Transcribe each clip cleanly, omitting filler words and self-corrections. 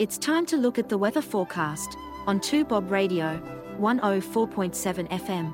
It's time to look at the weather forecast on 2Bob Radio, 104.7 FM.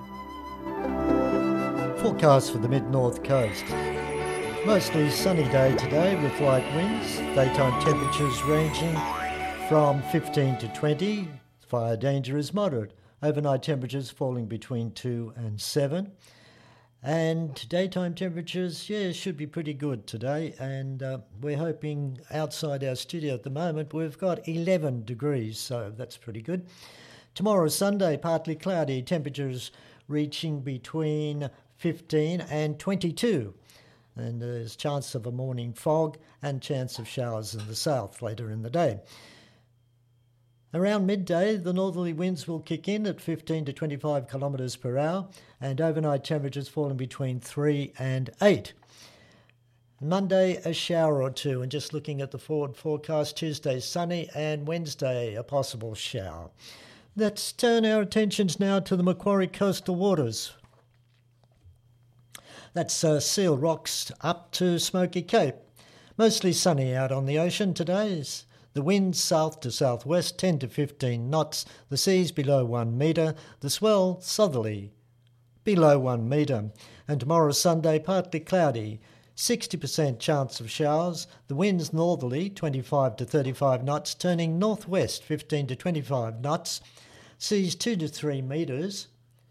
Forecast for the mid-north coast. Mostly sunny day today with light winds, daytime temperatures ranging from 15 to 20. Fire danger is moderate. Overnight temperatures falling between 2 and 7. And daytime temperatures, should be pretty good today. And we're hoping outside our studio at the moment, we've got 11 degrees, so that's pretty good. Tomorrow, Sunday, partly cloudy, temperatures reaching between 15 and 22. And there's chance of a morning fog and chance of showers in the south later in the day. Around midday, the northerly winds will kick in at 15 to 25 kilometres per hour and overnight temperatures falling between 3 and 8. Monday, a shower or two, and just looking at the forward forecast, Tuesday sunny and Wednesday a possible shower. Let's turn our attentions now to the Macquarie coastal waters. That's Seal Rocks up to Smoky Cape. Mostly sunny out on the ocean today. The winds south to southwest 10 to 15 knots, the seas below 1 metre, the swell southerly below 1 metre. And tomorrow Sunday partly cloudy, 60% chance of showers, the winds northerly 25 to 35 knots, turning northwest 15 to 25 knots, seas 2 to 3 metres,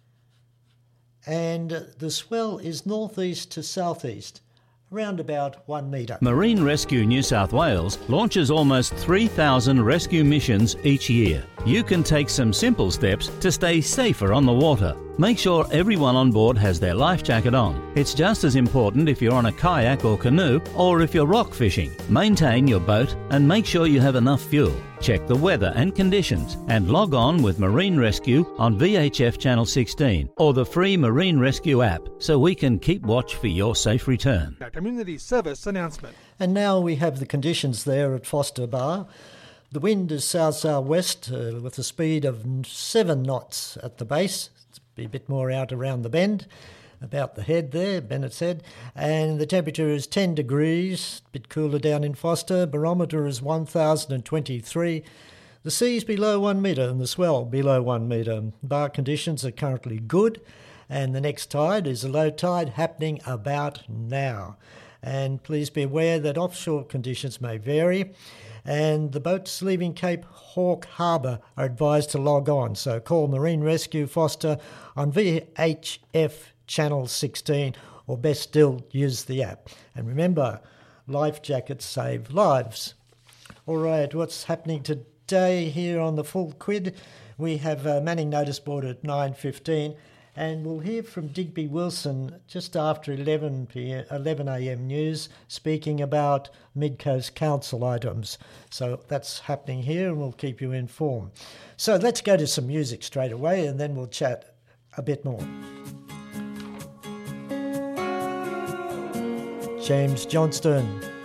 and the swell is northeast to southeast, around about 1 metre. Marine Rescue New South Wales launches almost 3,000 rescue missions each year. You can take some simple steps to stay safer on the water. Make sure everyone on board has their life jacket on. It's just as important if you're on a kayak or canoe or if you're rock fishing. Maintain your boat and make sure you have enough fuel. Check the weather and conditions and log on with Marine Rescue on VHF Channel 16 or the free Marine Rescue app so we can keep watch for your safe return. A community service announcement. And now we have the conditions there at Foster Bar. The wind is south-southwest with a speed of 7 knots at the base. It's a bit more out around the bend, about the head there, Bennett's Head. And the temperature is 10 degrees, a bit cooler down in Foster. Barometer is 1,023. The sea's below 1 metre and the swell below 1 metre. Bar conditions are currently good, and the next tide is a low tide happening about now. And please be aware that offshore conditions may vary, and the boats leaving Cape Hawke Harbour are advised to log on. So call Marine Rescue Foster on VHF Channel 16, or best still, use the app. And remember, life jackets save lives. All right, what's happening today here on the Full Quid? We have Manning Notice Board at 9:15. And we'll hear from Digby Wilson just after 11 a.m. news, speaking about Mid-Coast Council items. So that's happening here, and we'll keep you informed. So let's go to some music straight away, and then we'll chat a bit more. James Johnston.